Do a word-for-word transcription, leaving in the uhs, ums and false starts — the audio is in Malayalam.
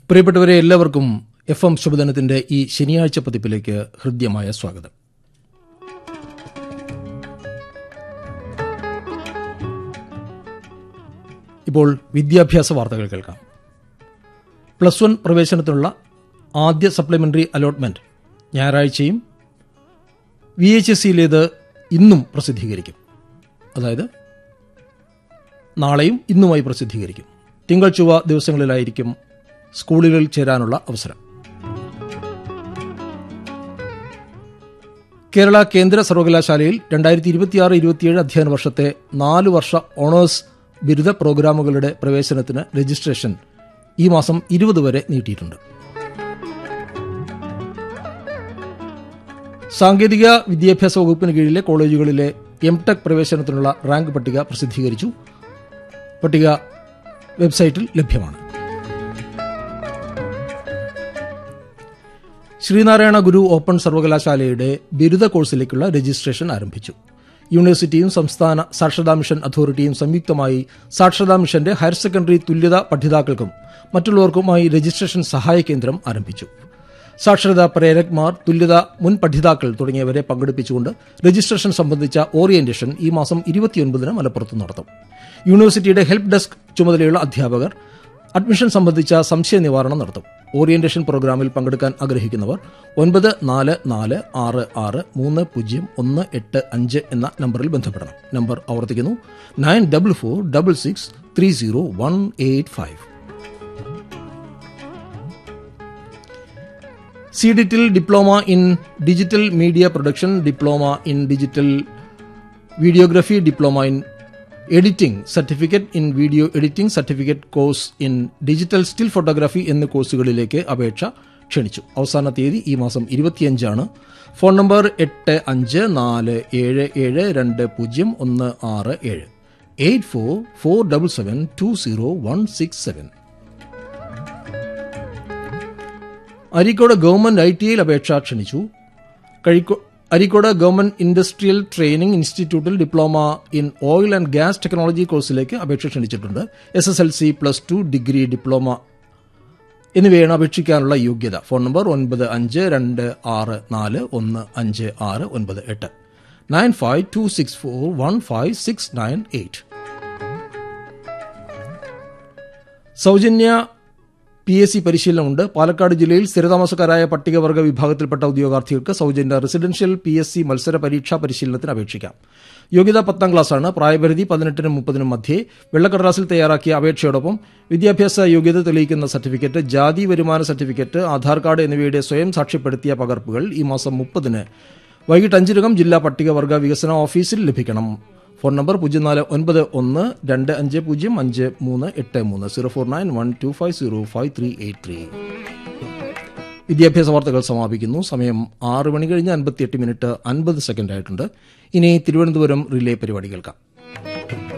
പ്രിയപ്പെട്ടവരെ, എല്ലാവർക്കും എഫ് എം ശുഭദിനത്തിന്റെ ഈ ശനിയാഴ്ച പതിപ്പിലേക്ക് ഹൃദ്യമായ സ്വാഗതം. ഇപ്പോൾ വിദ്യാഭ്യാസ വാർത്തകൾ കേൾക്കാം. പ്ലസ് വൺ പ്രവേശനത്തിനുള്ള ആദ്യ സപ്ലിമെന്ററി അലോട്ട്മെന്റ് ഞായറാഴ്ചയും വി എച്ച് എസ് സിയിലേത് ഇന്നും പ്രസിദ്ധീകരിക്കും. അതായത് നാളെയും ഇന്നുമായി പ്രസിദ്ധീകരിക്കും. തിങ്കൾ ചൊവ്വ ദിവസങ്ങളിലായിരിക്കും സ്കൂളുകളിൽ ചേരാനുള്ള അവസരം. കേരള കേന്ദ്ര സർവകലാശാലയിൽ രണ്ടായിരത്തി ഇരുപത്തിയാറ് ഇരുപത്തിയേഴ് അധ്യയന വർഷത്തെ നാലു വർഷ ഓണേഴ്സ് ബിരുദ പ്രോഗ്രാമുകളുടെ പ്രവേശനത്തിന് രജിസ്ട്രേഷൻ ഈ മാസം ഇരുപത് വരെ നീട്ടിയിട്ടുണ്ട്. സാങ്കേതിക വിദ്യാഭ്യാസ വകുപ്പിന് കീഴിലെ കോളേജുകളിലെ എം ടെക് പ്രവേശനത്തിനുള്ള റാങ്ക് പട്ടിക പ്രസിദ്ധീകരിച്ചു. പട്ടിക വെബ്സൈറ്റിൽ ലഭ്യമാണ്. ശ്രീനാരായണ ഗുരു ഓപ്പൺ സർവകലാശാലയുടെ ബിരുദ കോഴ്സിലേക്കുള്ള രജിസ്ട്രേഷൻ ആരംഭിച്ചു. യൂണിവേഴ്സിറ്റിയും സംസ്ഥാന സാക്ഷരതാ മിഷൻ അതോറിറ്റിയും സംയുക്തമായി സാക്ഷരതാ മിഷന്റെ ഹയർ സെക്കൻഡറി തുല്യതാ പഠിതാക്കൾക്കും മറ്റുള്ളവർക്കുമായി രജിസ്ട്രേഷൻ സഹായ കേന്ദ്രം ആരംഭിച്ചു. സാക്ഷരതാ പ്രേരക്മാർ, തുല്യതാ മുൻ പഠിതാക്കൾ തുടങ്ങിയവരെ പങ്കെടുപ്പിച്ചുകൊണ്ട് രജിസ്ട്രേഷൻ സംബന്ധിച്ച ഓറിയന്റേഷൻ ഈ മാസം ഇരുപത്തിയൊൻപതിന് മലപ്പുറത്ത് നടത്തും. യൂണിവേഴ്സിറ്റിയുടെ ഹെൽപ്പ് ഡെസ്ക് ചുമതലയുള്ള അധ്യാപകർ അഡ്മിഷൻ സംബന്ധിച്ച സംശയ നിവാരണം നടത്തും. ഓറിയന്റേഷൻ പ്രോഗ്രാമിൽ പങ്കെടുക്കാൻ ആഗ്രഹിക്കുന്നവർ ഒൻപത് നാല് നാല് ആറ് ആറ് മൂന്ന് പൂജ്യം ഒന്ന് എട്ട് അഞ്ച് എന്ന നമ്പറിൽ ബന്ധപ്പെടണം. നമ്പർ ആവർത്തിക്കുന്നു: nine double four double six three zero one eight five. സിഡിറ്റിൽ diploma in digital media production, diploma in digital videography, diploma in editing, certificate in video editing, certificate course in digital still photography എന്നീ കോഴ്സുകളിലേക്ക് അപേക്ഷ ക്ഷണിച്ചു. അവസാന തീയതി ഈ മാസം ഇരുപത്തിയഞ്ചാണ്. ഫോൺ നമ്പർ എട്ട് അഞ്ച് നാല് ഏഴ് ഏഴ് രണ്ട് പൂജ്യം ഒന്ന് ആറ് ഏഴ് eight four four double seven to zero one six seven. Areekode government I T ഐയിൽ അപേക്ഷ ക്ഷണിച്ചു. അരീക്കോട് ഗവൺമെന്റ് ഇൻഡസ്ട്രിയൽ ട്രെയിനിംഗ് ഇൻസ്റ്റിറ്റ്യൂട്ടിൽ diploma in oil and gas technology കോഴ്സിലേക്ക് അപേക്ഷ ക്ഷണിച്ചിട്ടുണ്ട്. S S L C, plus two, degree, diploma എന്നിവയാണ് അപേക്ഷിക്കാനുള്ള യോഗ്യത. ഫോൺ നമ്പർ ഒൻപത് അഞ്ച് രണ്ട് ആറ് നാല് ഒന്ന് അഞ്ച് ആറ് ഒൻപത് എട്ട് nine five to six four one five six nine eight. സൗജന്യ പി എസ് സി പരിശീലനമുണ്ട്. പാലക്കാട് ജില്ലയിൽ സ്ഥിരതാമസക്കാരായ പട്ടികവർഗ വിഭാഗത്തിൽപ്പെട്ട ഉദ്യോഗാർത്ഥികൾക്ക് സൗജന്യ റെസിഡൻഷ്യൽ പി എസ് സി മത്സര പരീക്ഷാ പരിശീലനത്തിന് അപേക്ഷിക്കാം. യോഗ്യത പത്താം ക്ലാസ്സാണ്. പ്രായപരിധി പതിനെട്ടിനും മുപ്പതിനും മധ്യേ. വെള്ളക്കടലാസിൽ തയ്യാറാക്കിയ അപേക്ഷയോടൊപ്പം വിദ്യാഭ്യാസ യോഗ്യത തെളിയിക്കുന്ന സർട്ടിഫിക്കറ്റ്, ജാതി വരുമാന സർട്ടിഫിക്കറ്റ്, ആധാർ കാർഡ് എന്നിവയുടെ സ്വയം സാക്ഷ്യപ്പെടുത്തിയ പകർപ്പുകൾ ഈ മാസം മുപ്പതിന് വൈകിട്ട് അഞ്ചിനകം ജില്ലാ പട്ടികവർഗ വികസന ഓഫീസിൽ ലഭിക്കണം. ഫോൺ നമ്പർ പൂജ്യം നാല് ഒൻപത് ഒന്ന് രണ്ട് അഞ്ച് പൂജ്യം അഞ്ച് മൂന്ന് എട്ട് മൂന്ന് zero four nine one two five zero five three eight three. വിദ്യാഭ്യാസ വാർത്തകൾ സമാപിക്കുന്നു. സമയം ആറ് മണി കഴിഞ്ഞ് അൻപത്തിയെട്ട് മിനിറ്റ് അൻപത് സെക്കൻഡ് ആയിട്ടുണ്ട്. ഇനി തിരുവനന്തപുരം റിലേ പരിപാടി കേൾക്കാം.